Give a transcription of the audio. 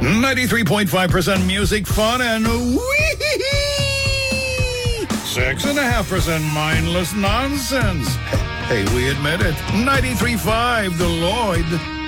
93.5% music, fun, and 6.5% mindless nonsense. Hey, we admit it. 93.5 The Lloyd.